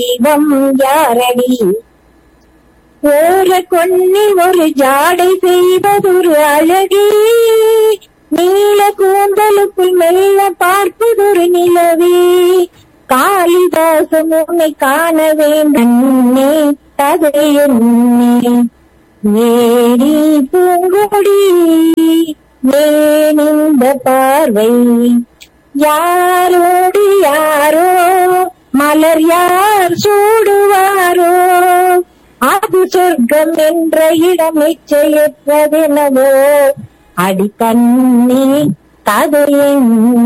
தெய்வம் யாரடி? ஓர கொன்னி ஒரு ஜாடை செய்வதொரு அழகே, நீல கூந்தலுக்குள் மெல்ல பார்ப்பதொரு நிலவே, காளிதாசன் உன்னை காண வேண்டே கதையென்னே, ஏடி பூங்கொடி ஏன் இந்த பார்வை, யாரோடு யாரோ மலர் யார் சூடுவாரோ, அது சொர்க்கம் என்ற இடம் நிச்சயற்றதெனவோ, அடி கண்ணி கதையின்